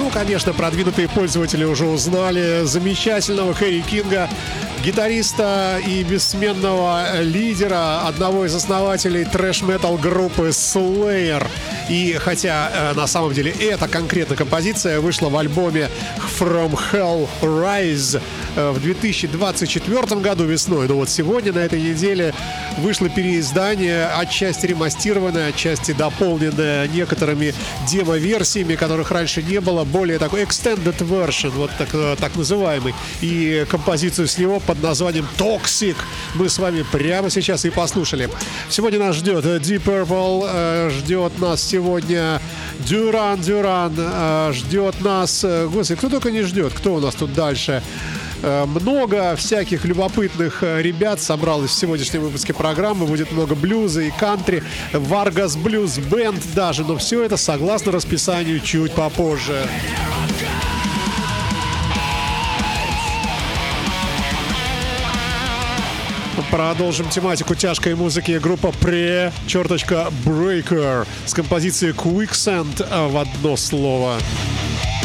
Ну, конечно, продвинутые пользователи уже узнали замечательного Кэрри Кинга, гитариста и бессменного лидера, одного из основателей трэш-метал группы Slayer. И хотя на самом деле эта конкретная композиция вышла в альбоме From Hell Rise в 2024 году весной, но вот сегодня на этой неделе вышло переиздание, отчасти ремастированное, отчасти дополненное некоторыми демо-версиями, которых раньше не было, более такой extended version, вот так называемый. И композицию с него под названием Toxic мы с вами прямо сейчас и послушали. Сегодня нас ждет Deep Purple, ждет нас сегодня Duran Duran, ждет нас... Господи, кто только не ждет, кто у нас тут дальше? Много всяких любопытных ребят собралось в сегодняшнем выпуске программы. Будет много блюза и кантри, Vargas Blues Band даже. Но все это согласно расписанию чуть попозже. Продолжим тематику тяжкой музыки. Группа Pre.Breaker с композицией Quicksand в одно слово.